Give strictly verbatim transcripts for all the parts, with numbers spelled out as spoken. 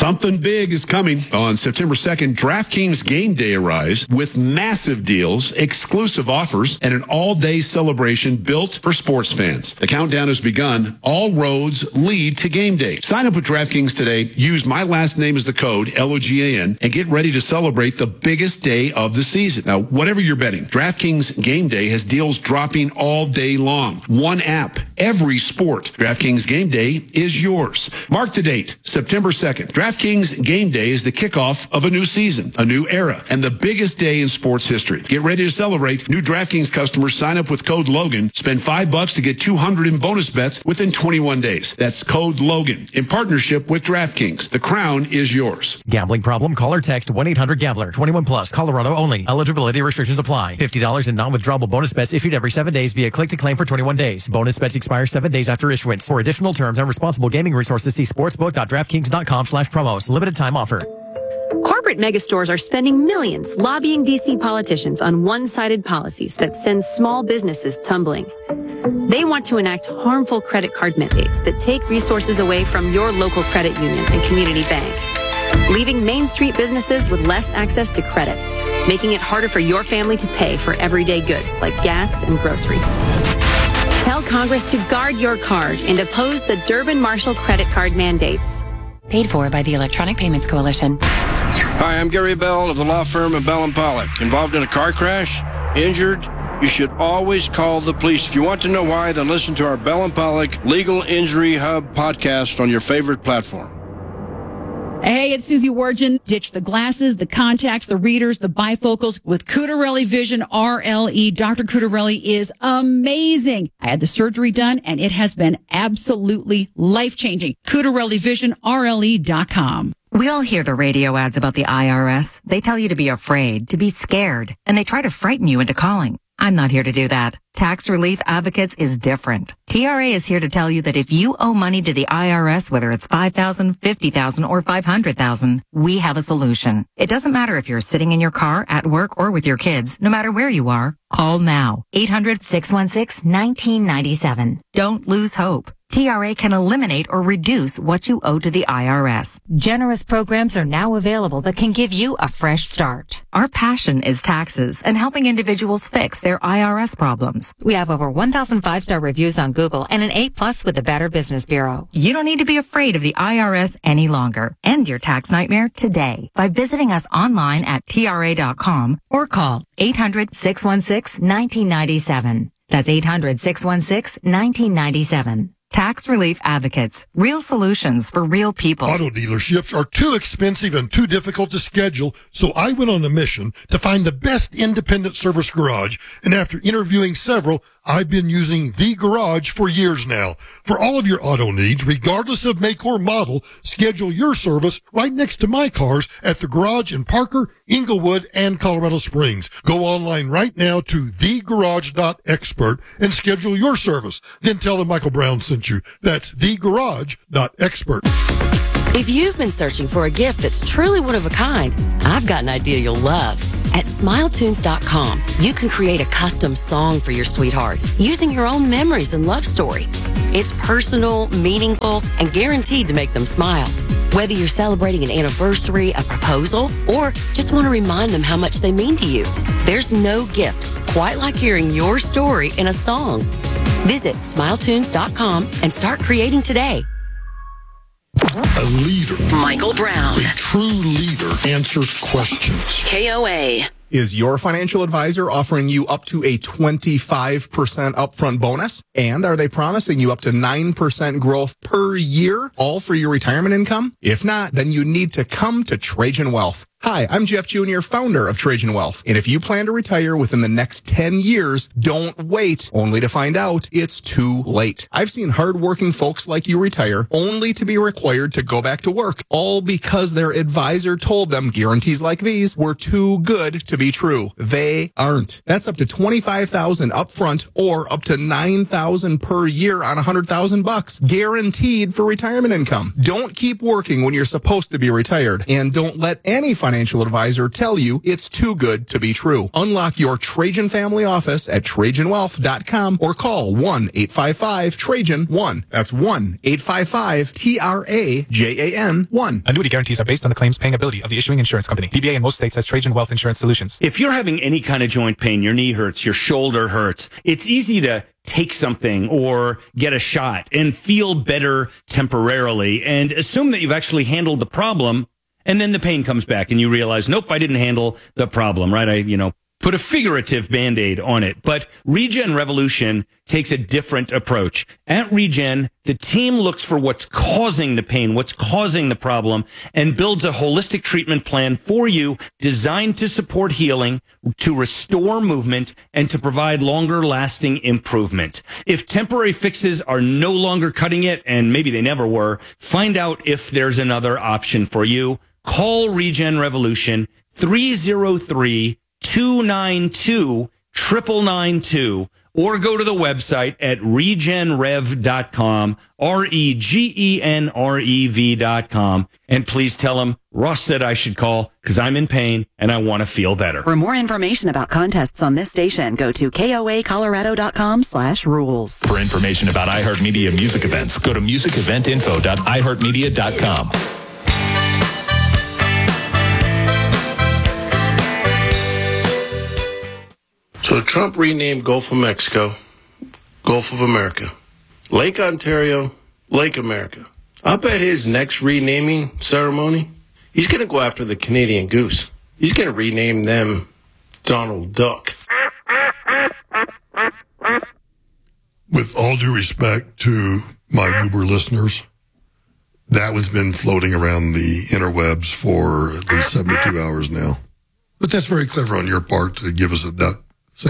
Something big is coming. On September second, DraftKings Game Day arrives with massive deals, exclusive offers, and an all-day celebration built for sports fans. The countdown has begun. All roads lead to Game Day. Sign up with DraftKings today. Use my last name as the code, L O G A N, and get ready to celebrate the biggest day of the season. Now, whatever you're betting, DraftKings Game Day has deals dropping all day long. One app, every sport. DraftKings Game Day is yours. Mark the date, September second. DraftKings Game Day is the kickoff of a new season, a new era, and the biggest day in sports history. Get ready to celebrate. New DraftKings customers sign up with code Logan. Spend five bucks to get two hundred in bonus bets within twenty-one days. That's code Logan in partnership with DraftKings. The crown is yours. Gambling problem? Call or text one eight hundred gambler. twenty-one plus. Colorado only. Eligibility restrictions apply. fifty dollars in non-withdrawable bonus bets issued every seven days via click to claim for twenty-one days. Bonus bets expire seven days after issuance. For additional terms and responsible gaming resources, see sportsbook dot draftkings dot com slash promos. Limited time offer. Corporate megastores are spending millions lobbying D C politicians on one-sided policies that send small businesses tumbling. They want to enact harmful credit card mandates that take resources away from your local credit union and community bank, leaving Main Street businesses with less access to credit, making it harder for your family to pay for everyday goods like gas and groceries. Tell Congress to guard your card and oppose the Durbin-Marshall credit card mandates. Paid for by the Electronic Payments Coalition. Hi, I'm Gary Bell of the law firm of Bell and Pollock. Involved in a car crash? Injured? You should always call the police. If you want to know why, then listen to our Bell and Pollock Legal Injury Hub podcast on your favorite platform. Hey, it's Susie Wargin. Ditch the glasses, the contacts, the readers, the bifocals with Cutarelli Vision R L E. Doctor Cutarelli is amazing. I had the surgery done, and it has been absolutely life-changing. Cutarelli Vision R L E dot com. We all hear the radio ads about the I R S. They tell you to be afraid, to be scared, and they try to frighten you into calling. I'm not here to do that. Tax Relief Advocates is different. T R A is here to tell you that if you owe money to the I R S, whether it's five thousand dollars, fifty thousand dollars, or five hundred thousand dollars, we have a solution. It doesn't matter if you're sitting in your car, at work, or with your kids. No matter where you are, call now. eight hundred, six one six, one nine nine seven. Don't lose hope. T R A can eliminate or reduce what you owe to the I R S. Generous programs are now available that can give you a fresh start. Our passion is taxes and helping individuals fix their I R S problems. We have over one thousand five-star reviews on Google and an A plus with the Better Business Bureau. You don't need to be afraid of the I R S any longer. End your tax nightmare today by visiting us online at T R A dot com or call eight hundred, six one six, one nine nine seven. That's eight hundred, six one six, one nine nine seven. Tax Relief Advocates. Real solutions for real people. Auto dealerships are too expensive and too difficult to schedule, so I went on a mission to find the best independent service garage, and after interviewing several, I've been using The Garage for years now. For all of your auto needs, regardless of make or model, schedule your service right next to my cars at The Garage in Parker, Inglewood, and Colorado Springs. Go online right now to the garage dot expert and schedule your service. Then tell them Michael Brown sent you. That's the garage dot expert. If you've been searching for a gift that's truly one of a kind, I've got an idea you'll love. At smile tunes dot com, you can create a custom song for your sweetheart using your own memories and love story. It's personal, meaningful, and guaranteed to make them smile. Whether you're celebrating an anniversary, a proposal, or just want to remind them how much they mean to you, there's no gift quite like hearing your story in a song. Visit smile tunes dot com and start creating today. A leader. Michael Brown. A true leader answers questions. K O A. Is your financial advisor offering you up to a twenty-five percent upfront bonus? And are they promising you up to nine percent growth per year, all for your retirement income? If not, then you need to come to Trajan Wealth. Hi, I'm Jeff Junior, founder of Trajan Wealth. And if you plan to retire within the next ten years, don't wait only to find out it's too late. I've seen hardworking folks like you retire only to be required to go back to work, all because their advisor told them guarantees like these were too good to be true. They aren't. That's up to twenty-five thousand dollars upfront or up to nine thousand dollars per year on one hundred thousand bucks, guaranteed for retirement income. Don't keep working when you're supposed to be retired, and don't let any financial financial advisor tell you it's too good to be true. Unlock your Trajan family office at Trajan Wealth dot com or call one eight five five Trajan one. That's one eight five five T R A J A N one. Annuity guarantees are based on the claims paying ability of the issuing insurance company. D B A in most states has Trajan Wealth Insurance Solutions. If you're having any kind of joint pain, your knee hurts, your shoulder hurts, it's easy to take something or get a shot and feel better temporarily and assume that you've actually handled the problem, and then the pain comes back and you realize, nope, I didn't handle the problem, right? I, you know, put a figurative Band-Aid on it. But Regen Revolution takes a different approach. At Regen, the team looks for what's causing the pain, what's causing the problem, and builds a holistic treatment plan for you designed to support healing, to restore movement, and to provide longer-lasting improvement. If temporary fixes are no longer cutting it, and maybe they never were, find out if there's another option for you. Call Regen Revolution three oh three, two nine two, nine nine nine two, or go to the website at regen rev dot com, R E G E N R E V dot com. And please tell them Ross said I should call because I'm in pain and I want to feel better. For more information about contests on this station, go to K O A Colorado dot com slash rules. For information about iHeartMedia music events, go to music event info dot i heart media dot com. So Trump renamed Gulf of Mexico, Gulf of America. Lake Ontario, Lake America. I bet his next renaming ceremony, he's going to go after the Canadian goose. He's going to rename them Donald Duck. With all due respect to my Uber listeners, that one's been floating around the interwebs for at least seventy-two hours now. But that's very clever on your part to give us a duck. So,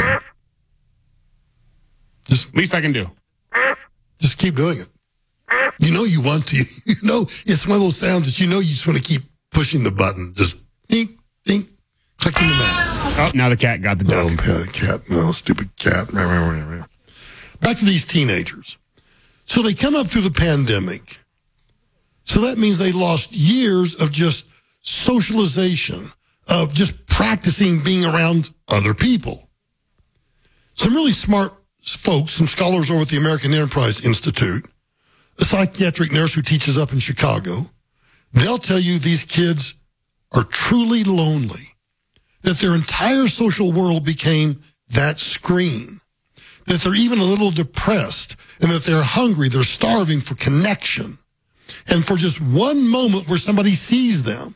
just least I can do. Just keep doing it. You know you want to. You know it's one of those sounds that you know you just want to keep pushing the button. Just ding, ding, clicking the mouse. Oh, now the cat got the duck. Oh, yeah, the cat. No, stupid cat. Back to these teenagers. So they come up through the pandemic. So that means they lost years of just socialization, of just practicing being around other people. Some really smart folks, some scholars over at the American Enterprise Institute, a psychiatric nurse who teaches up in Chicago, they'll tell you these kids are truly lonely, that their entire social world became that screen, that they're even a little depressed, and that they're hungry, they're starving for connection, and for just one moment where somebody sees them.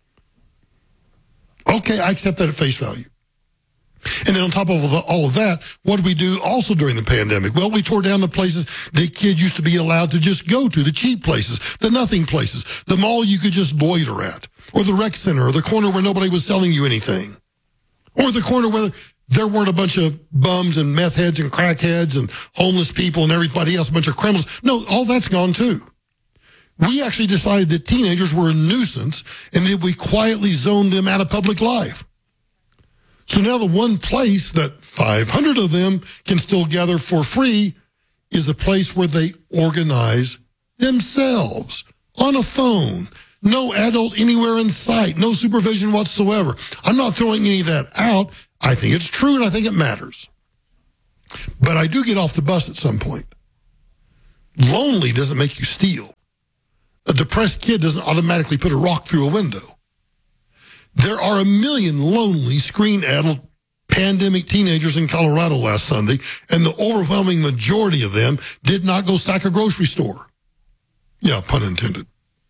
Okay, I accept that at face value. And then on top of all of that, what did we do also during the pandemic? Well, we tore down the places that kids used to be allowed to just go to, the cheap places, the nothing places, the mall you could just loiter at, or the rec center, or the corner where nobody was selling you anything, or the corner where there weren't a bunch of bums and meth heads and crackheads and homeless people and everybody else, a bunch of criminals. No, all that's gone too. We actually decided that teenagers were a nuisance and that we quietly zoned them out of public life. So now the one place that five hundred of them can still gather for free is a place where they organize themselves on a phone. No adult anywhere in sight, no supervision whatsoever. I'm not throwing any of that out. I think it's true and I think it matters. But I do get off the bus at some point. Lonely doesn't make you steal. A depressed kid doesn't automatically put a rock through a window. There are a million lonely, screen-addled, pandemic teenagers in Colorado last Sunday, and the overwhelming majority of them did not go sack a grocery store. Yeah, pun intended.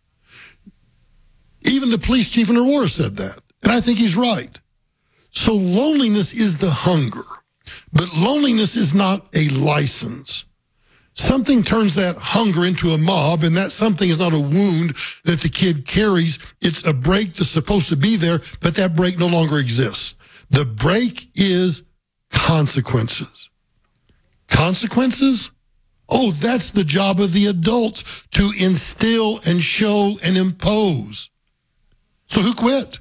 Even the police chief in Aurora said that, and I think he's right. So loneliness is the hunger, but loneliness is not a license. Something turns that hunger into a mob, and that something is not a wound that the kid carries. It's a break that's supposed to be there, but that break no longer exists. The break is consequences. Consequences? Oh, that's the job of the adults, to instill and show and impose. So who quit?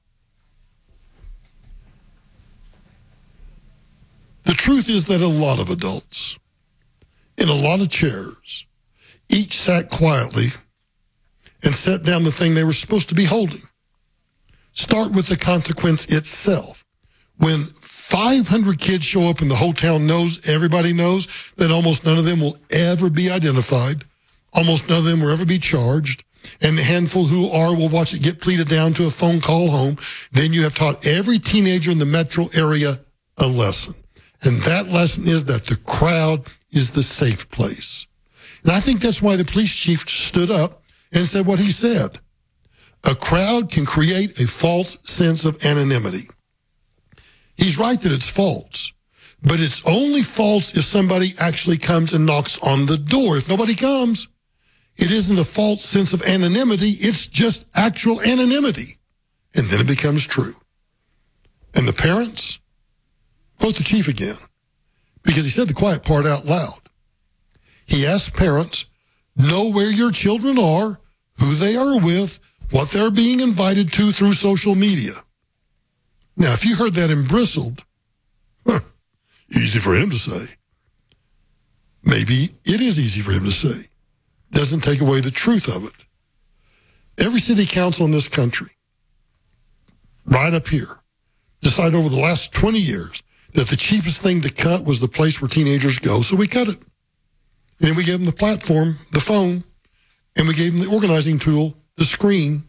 The truth is that a lot of adults in a lot of chairs each sat quietly and set down the thing they were supposed to be holding. start with the consequence itself. When five hundred kids show up and the whole town knows, everybody knows, that almost none of them will ever be identified, almost none of them will ever be charged, and the handful who are will watch it get pleaded down to a phone call home, then you have taught every teenager in the metro area a lesson. And that lesson is that the crowd is the safe place. And I think that's why the police chief stood up and said what he said. A crowd can create a false sense of anonymity. He's right that it's false, but it's only false if somebody actually comes and knocks on the door. If nobody comes, it isn't a false sense of anonymity. It's just actual anonymity. And then it becomes true. And the parents, quote the chief again, because he said the quiet part out loud. He asked parents, know where your children are, who they are with, what they're being invited to through social media. Now, if you heard that and bristled, huh, easy for him to say. Maybe it is easy for him to say. Doesn't take away the truth of it. Every city council in this country, right up here, decided over the last twenty years that the cheapest thing to cut was the place where teenagers go, so we cut it. And then we gave them the platform, the phone, and we gave them the organizing tool, the screen.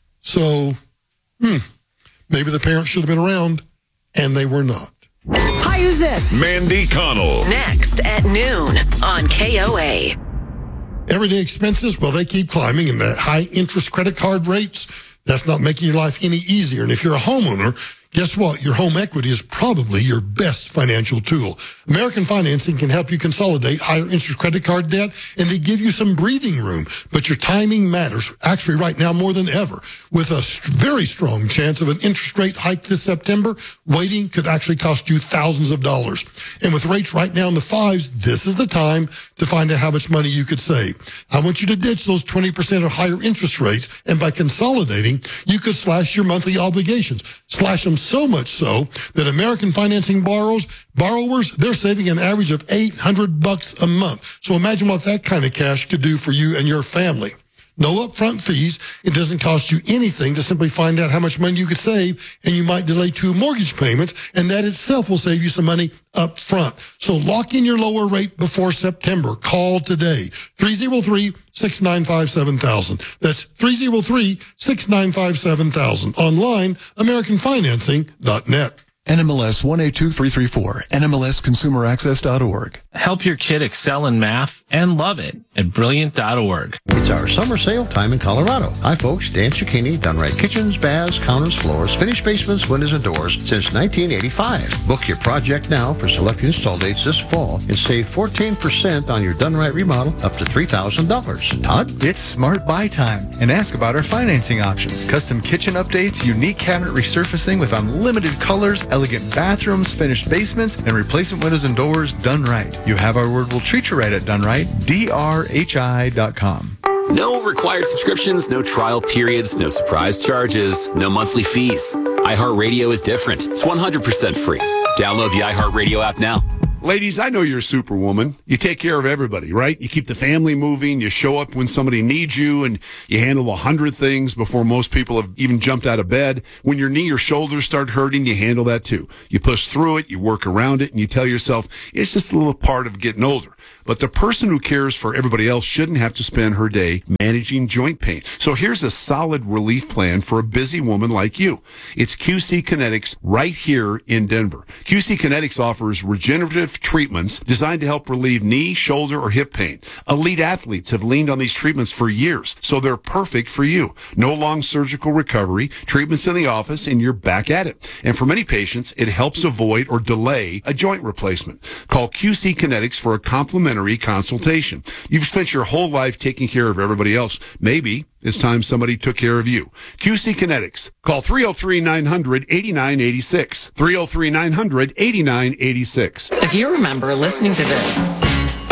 So, hmm, maybe the parents should have been around, and they were not. Hi, who's this? Mandy Connell. Next at noon on K O A. Everyday expenses, well, they keep climbing, and that high interest credit card rates, that's not making your life any easier. And if you're a homeowner, guess what? Your home equity is probably your best financial tool. American Financing can help you consolidate higher interest credit card debt, and they give you some breathing room. But your timing matters, actually right now more than ever. With a very strong chance of an interest rate hike this September, waiting could actually cost you thousands of dollars. And with rates right now in the fives, this is the time to find out how much money you could save. I want you to ditch those twenty percent or higher interest rates, and by consolidating, you could slash your monthly obligations. Slash them so much so that American Financing borrowers, borrowers, they're saving an average of eight hundred bucks a month. So imagine what that kind of cash could do for you and your family. No upfront fees. It doesn't cost you anything to simply find out how much money you could save, and you might delay two mortgage payments, and that itself will save you some money up front. So lock in your lower rate before September. Call today. three oh three, six nine five, seven thousand. That's three oh three, six nine five, seven thousand. Online, American Financing dot net. N M L S one eight two three three four, N M L S consumer access dot org. Help your kid excel in math and love it at brilliant dot org. It's our summer sale time in Colorado. Hi, folks. Dan Cicchini, done right kitchens, baths, counters, floors, finished basements, windows, and doors since nineteen eighty-five. Book your project now for select install dates this fall and save fourteen percent on your done right remodel up to three thousand dollars. Todd? It's smart buy time, and ask about our financing options. Custom kitchen updates, unique cabinet resurfacing with unlimited colors, elegant bathrooms, finished basements, and replacement windows and doors done right. You have our word, we'll treat you right at Done Right, D R H I dot com. No required subscriptions, no trial periods, no surprise charges, no monthly fees. iHeartRadio is different. It's one hundred percent free. Download the iHeartRadio app now. Ladies, I know you're a superwoman. You take care of everybody, right? You keep the family moving. You show up when somebody needs you, and you handle a hundred things before most people have even jumped out of bed. When your knee or shoulders start hurting, you handle that too. You push through it, you work around it, and you tell yourself, it's just a little part of getting older. But the person who cares for everybody else shouldn't have to spend her day managing joint pain. So here's a solid relief plan for a busy woman like you. It's Q C Kinetics right here in Denver. Q C Kinetics offers regenerative treatments designed to help relieve knee, shoulder, or hip pain. Elite athletes have leaned on these treatments for years, so they're perfect for you. No long surgical recovery, treatments in the office, and you're back at it. And for many patients, it helps avoid or delay a joint replacement. Call Q C Kinetics for a complimentary consultation. You've spent your whole life taking care of everybody else. Maybe it's time somebody took care of you. Q C Kinetics. Call three oh three, nine hundred, eighty-nine eighty-six. three oh three, nine hundred, eighty-nine eighty-six. If you remember listening to this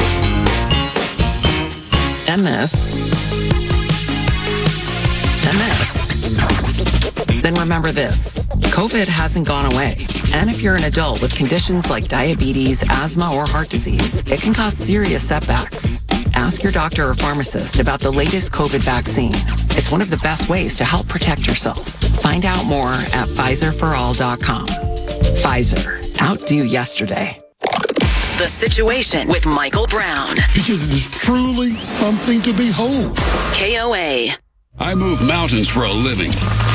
and this and this, then remember this. COVID hasn't gone away. And if you're an adult with conditions like diabetes, asthma, or heart disease, it can cause serious setbacks. Ask your doctor or pharmacist about the latest COVID vaccine. It's one of the best ways to help protect yourself. Find out more at Pfizer for all dot com. Pfizer. Outdo yesterday. The Situation with Michael Brown. Because it is truly something to behold. K O A. I move mountains for a living.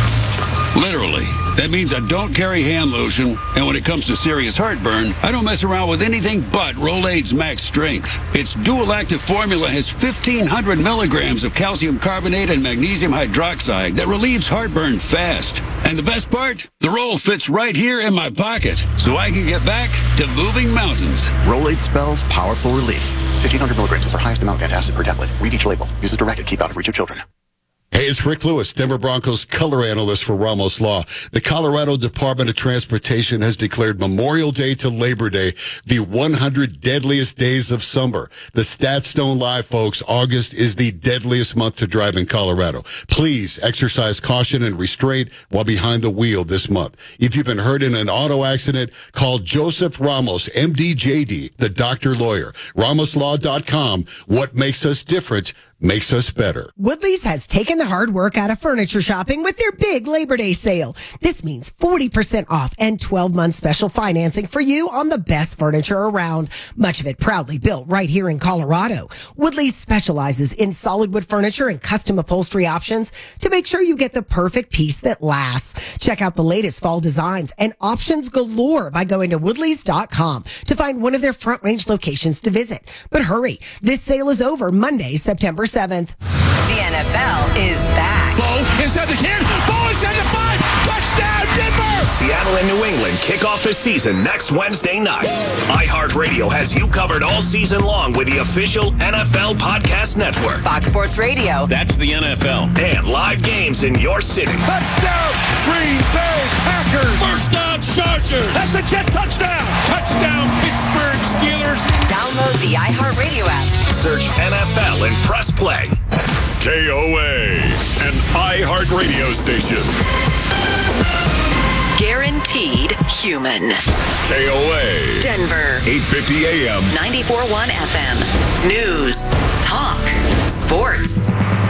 Literally. That means I don't carry hand lotion, and when it comes to serious heartburn, I don't mess around with anything but Rolaids Max Strength. Its dual-active formula has fifteen hundred milligrams of calcium carbonate and magnesium hydroxide that relieves heartburn fast. And the best part? The roll fits right here in my pocket, so I can get back to moving mountains. Rolaids spells powerful relief. fifteen hundred milligrams is our highest amount of antacid per tablet. Read each label. Use as directed. Keep out of reach of children. Hey, it's Rick Lewis, Denver Broncos color analyst for Ramos Law. The Colorado Department of Transportation has declared Memorial Day to Labor Day the one hundred deadliest days of summer. The stats don't lie, folks. August is the deadliest month to drive in Colorado. Please exercise caution and restraint while behind the wheel this month. If you've been hurt in an auto accident, call Joseph Ramos, M D J D, the doctor lawyer. Ramos Law dot com. What makes us different makes us better. Woodley's has taken the hard work out of furniture shopping with their big Labor Day sale. This means forty percent off and twelve month special financing for you on the best furniture around. Much of it proudly built right here in Colorado. Woodley's specializes in solid wood furniture and custom upholstery options to make sure you get the perfect piece that lasts. Check out the latest fall designs and options galore by going to Woodleys dot com to find one of their Front Range locations to visit. But hurry, this sale is over Monday, September seventh. The N F L is back. Bo inside the ten. Bo inside the five. Touchdown, Denver! Seattle and New England kick off the season next Wednesday night. iHeartRadio has you covered all season long with the official N F L Podcast Network. Fox Sports Radio. That's the N F L. And live games in your city. Touchdown, Green Bay Packers. First down, Chargers. That's a Jet touchdown. Touchdown, Pittsburgh Steelers. Download the iHeartRadio app. Search N F L and press play. K O A, an iHeartRadio station. Guaranteed human. K O A. Denver. eight fifty A M. ninety-four point one F M. News. Talk. Sports.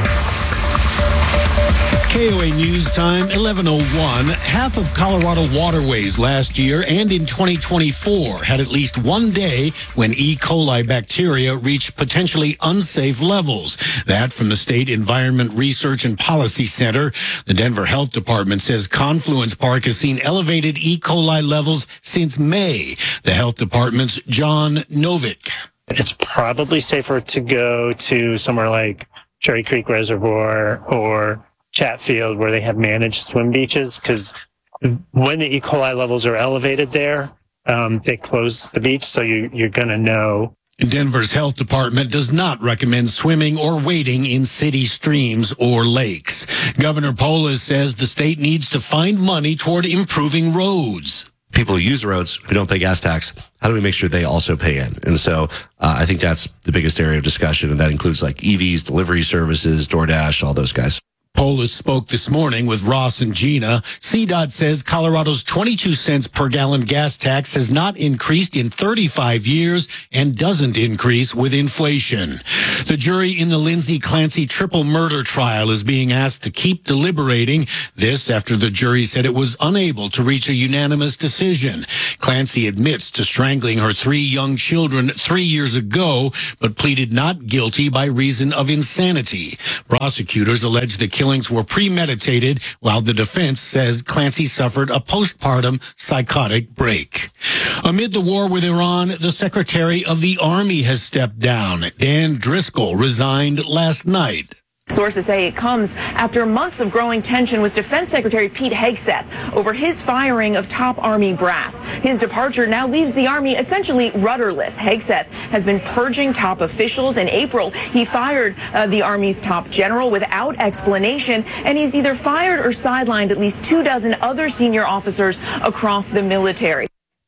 K O A News Time, eleven oh one. Half of Colorado waterways last year and in twenty twenty-four had at least one day when E. coli bacteria reached potentially unsafe levels. That from the State Environment Research and Policy Center. The Denver Health Department says Confluence Park has seen elevated E. coli levels since May. The Health Department's John Novick. It's probably safer to go to somewhere like Cherry Creek Reservoir or Chatfield, where they have managed swim beaches, because when the E. coli levels are elevated there, um, they close the beach, so you, you're going to know. Denver's health department does not recommend swimming or wading in city streams or lakes. Governor Polis says the state needs to find money toward improving roads. People who use the roads who don't pay gas tax, how do we make sure they also pay in? And so uh, I think that's the biggest area of discussion, and that includes like E Vs, delivery services, DoorDash, all those guys. Polis spoke this morning with Ross and Gina. C DOT says Colorado's twenty-two cents per gallon gas tax has not increased in thirty-five years and doesn't increase with inflation. The jury in the Lindsay Clancy triple murder trial is being asked to keep deliberating. This after the jury said it was unable to reach a unanimous decision. Clancy admits to strangling her three young children three years ago, but pleaded not guilty by reason of insanity. Prosecutors allege the killings were premeditated, while the defense says Clancy suffered a postpartum psychotic break. Amid the war with Iran, the Secretary of the Army has stepped down. Dan Driscoll resigned last night. Sources say it comes after months of growing tension with Defense Secretary Pete Hegseth over his firing of top Army brass. His departure now leaves the Army essentially rudderless. Hegseth has been purging top officials. In April, he fired uh, the Army's top general without explanation, and he's either fired or sidelined at least two dozen other senior officers across the military.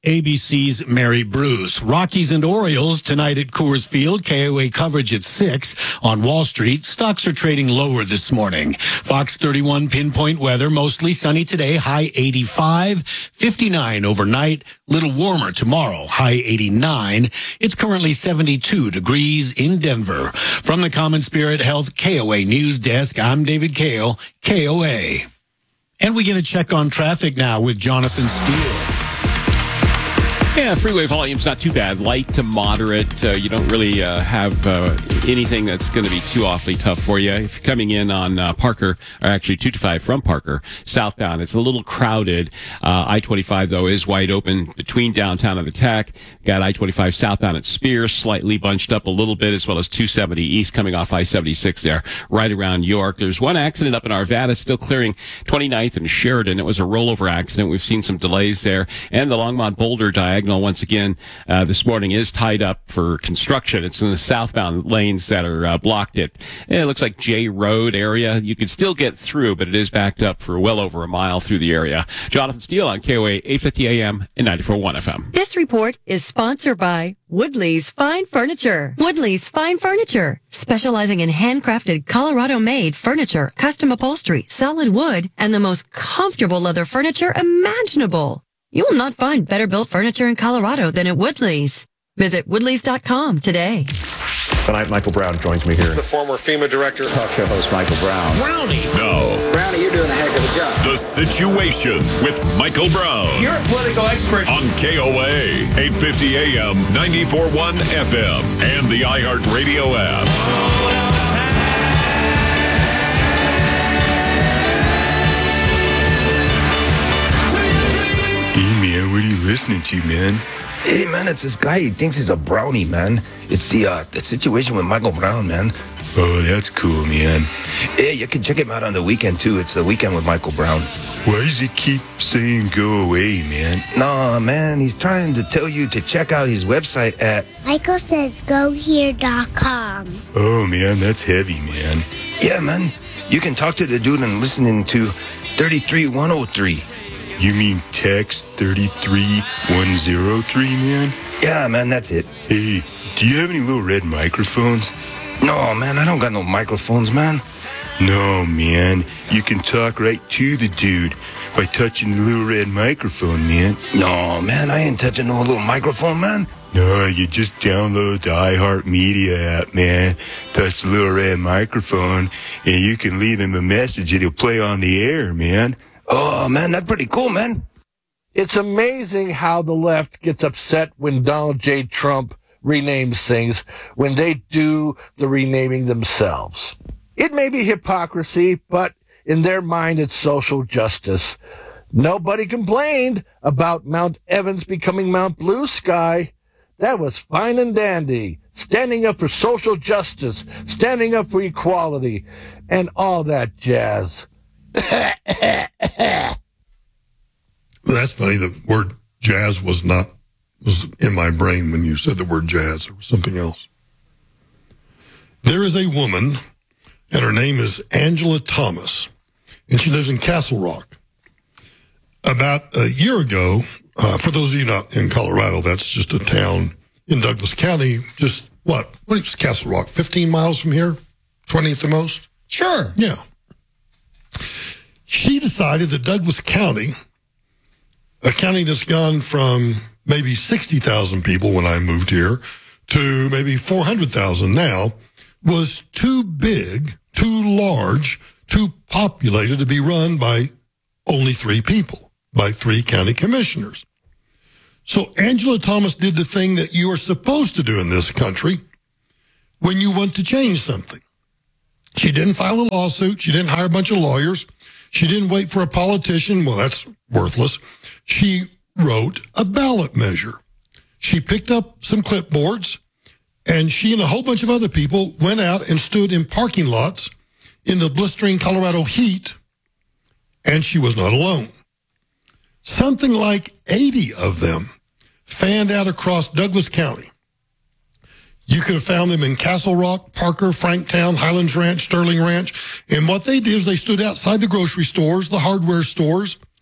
A B C's Mary Bruce. Rockies and Orioles tonight at Coors Field. K O A coverage at six. On Wall Street, stocks are trading lower this morning. Fox thirty-one pinpoint weather, mostly sunny today, high eighty-five, fifty-nine overnight, little warmer tomorrow, high eighty-nine. It's currently seventy-two degrees in Denver. From the Common Spirit Health K O A News Desk, I'm David Kale, K O A. And we get a check on traffic now with Jonathan Steele. Yeah, freeway volume's not too bad. Light to moderate. Uh, you don't really uh, have uh, anything that's going to be too awfully tough for you. If you're coming in on uh, Parker, or actually two twenty-five from Parker, southbound, it's a little crowded. Uh, I twenty-five, though, is wide open between downtown and the Tech. Got I twenty-five southbound at Spears, slightly bunched up a little bit, as well as two seventy east coming off I seventy-six there, right around York. There's one accident up in Arvada, still clearing twenty-ninth and Sheridan. It was a rollover accident. We've seen some delays there. And the Longmont Boulder diagonal, once again, uh, this morning is tied up for construction. It's in the southbound lanes that are uh, blocked. It, it looks like J Road area. You can still get through, but it is backed up for well over a mile through the area. Jonathan Steele on K O A eight fifty A M and ninety-four point one F M. This report is sponsored by Woodley's Fine Furniture. Woodley's Fine Furniture, specializing in handcrafted Colorado-made furniture, custom upholstery, solid wood, and the most comfortable leather furniture imaginable. You will not find better built furniture in Colorado than at Woodley's. Visit woodleys dot com today. Tonight, Michael Brown joins me here. The former FEMA director, talk show host Michael Brown. Brownie. No. Brownie, you're doing a heck of a job. The Situation with Michael Brown. You're a political expert. On K O A, eight fifty A M, ninety-four point one F M, and the iHeartRadio app. Hey, man, what are you listening to, man? Hey, man, it's this guy. He thinks he's a brownie, man. It's the uh, the Situation with Michael Brown, man. Oh, that's cool, man. Yeah, you can check him out on the weekend, too. It's the Weekend with Michael Brown. Why does he keep saying go away, man? Nah, man, he's trying to tell you to check out his website at Michael says go here dot com. Oh, man, that's heavy, man. Yeah, man. You can talk to the dude and listening to thirty-three one oh three. You mean text thirty-three one oh three, man? Yeah, man, that's it. Hey, do you have any little red microphones? No, man, I don't got no microphones, man. No, man. You can talk right to the dude by touching the little red microphone, man. No, man, I ain't touching no little microphone, man. No, you just download the iHeartMedia app, man. Touch the little red microphone, and you can leave him a message and he'll play on the air, man. Oh, man, that's pretty cool, man. It's amazing how the left gets upset when Donald J. Trump renames things when they do the renaming themselves. It may be hypocrisy, but in their mind, it's social justice. Nobody complained about Mount Evans becoming Mount Blue Sky. That was fine and dandy. Standing up for social justice, standing up for equality, and all that jazz. That's funny. The word jazz was not was in my brain when you said the word jazz. It was something else. There is a woman, and her name is Angela Thomas, and she lives in Castle Rock. About a year ago, uh, for those of you not in Colorado, that's just a town in Douglas County. Just what? What is Castle Rock? fifteen miles from here? twenty at the most? Sure. Yeah. She decided that Douglas County, a county that's gone from maybe sixty thousand people when I moved here to maybe four hundred thousand now, was too big, too large, too populated to be run by only three people, by three county commissioners. So Angela Thomas did the thing that you are supposed to do in this country when you want to change something. She didn't file a lawsuit. She didn't hire a bunch of lawyers. She didn't wait for a politician. Well, that's worthless. She wrote a ballot measure. She picked up some clipboards, and she and a whole bunch of other people went out and stood in parking lots in the blistering Colorado heat, and she was not alone. Something like eighty of them fanned out across Douglas County. You could have found them in Castle Rock, Parker, Franktown, Highlands Ranch, Sterling Ranch. And what they did is they stood outside the grocery stores, the hardware stores,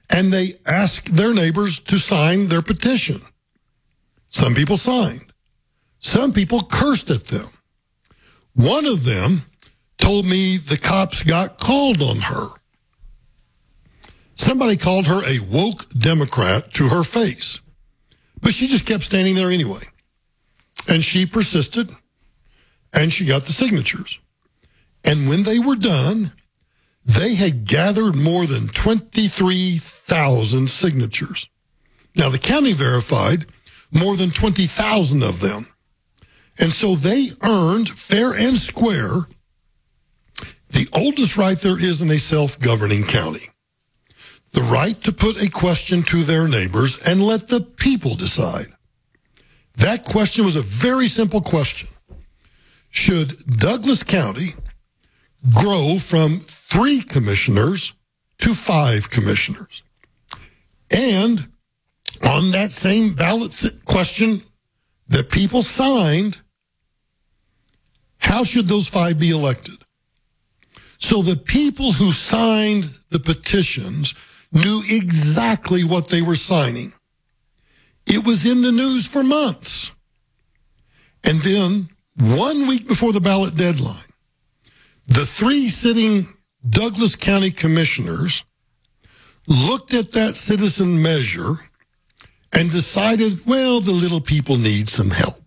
and they asked their neighbors to sign their petition. Some people signed. Some people cursed at them. One of them told me the cops got called on her. Somebody called her a woke Democrat to her face. But she just kept standing there anyway. And she persisted, and she got the signatures. And when they were done, they had gathered more than twenty-three thousand signatures. Now, the county verified more than twenty thousand of them. And so they earned fair and square the oldest right there is in a self-governing county. The right to put a question to their neighbors and let the people decide. That question was a very simple question. Should Douglas County grow from three commissioners to five commissioners? And on that same ballot th- question that people signed, how should those five be elected? So the people who signed the petitions knew exactly what they were signing. It was in the news for months. And then, one week before the ballot deadline, the three sitting Douglas County commissioners looked at that citizen measure and decided, well, the little people need some help.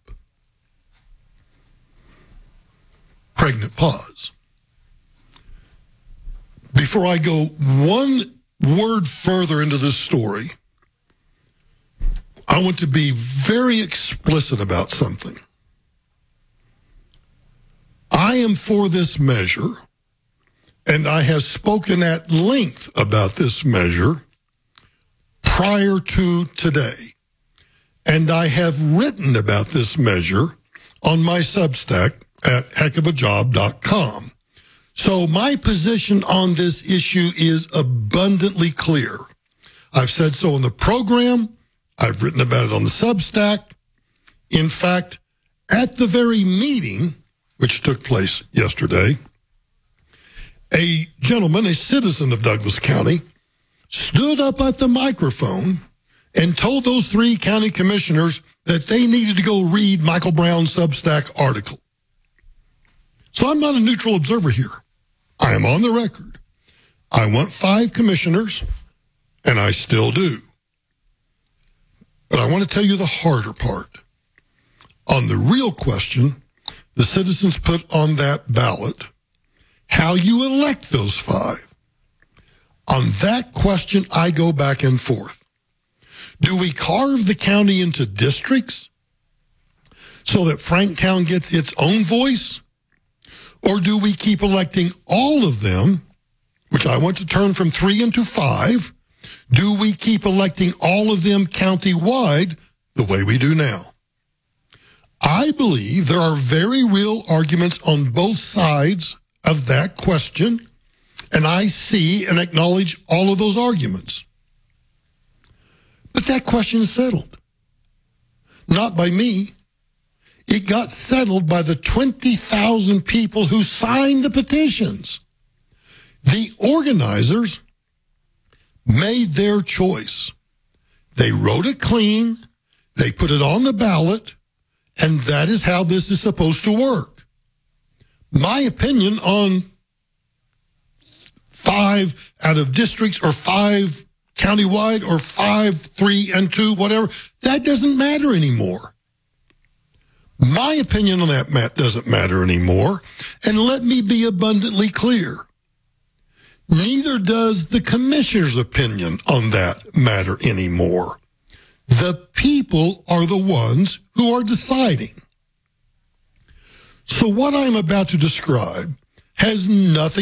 Pregnant pause. Before I go one word further into this story, I want to be very explicit about something. I am for this measure, and I have spoken at length about this measure prior to today. And I have written about this measure on my Substack at heck of a job dot com. So my position on this issue is abundantly clear. I've said so in the program. I've written about it on the Substack. In fact, at the very meeting, which took place yesterday, a gentleman, a citizen of Douglas County, stood up at the microphone and told those three county commissioners that they needed to go read Michael Brown's Substack article. So I'm not a neutral observer here. I am on the record. I want five commissioners, and I still do. But I want to tell you the harder part. On the real question, the citizens put on that ballot, how you elect those five. On that question, I go back and forth. Do we carve the county into districts so that Franktown gets its own voice? Or do we keep electing all of them, which I want to turn from three into five? Do we keep electing all of them county-wide the way we do now? I believe there are very real arguments on both sides of that question, and I see and acknowledge all of those arguments. But that question is settled. Not by me. It got settled by the twenty thousand people who signed the petitions. The organizers made their choice. They wrote it clean, they put it on the ballot, and that is how this is supposed to work. My opinion on five out of districts or five countywide or five, three, and two, whatever, that doesn't matter anymore. My opinion on that mat doesn't matter anymore. And let me be abundantly clear. Neither does the commissioner's opinion on that matter anymore. The people are the ones who are deciding. So what I'm about to describe has nothing